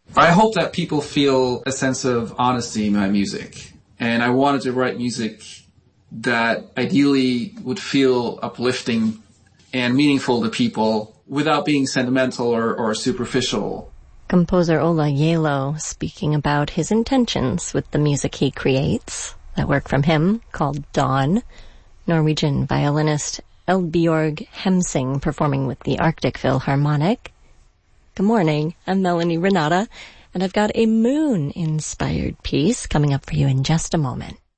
I hope that people feel a sense of honesty in my music. And I wanted to write music that ideally would feel uplifting and meaningful to people without being sentimental or superficial. Composer Ola Yelo speaking about his intentions with the music he creates. That work from him, called Dawn. Norwegian violinist Eldbjorg Hemsing performing with the Arctic Philharmonic. Good morning, I'm Melanie Renata, and I've got a moon-inspired piece coming up for you in just a moment.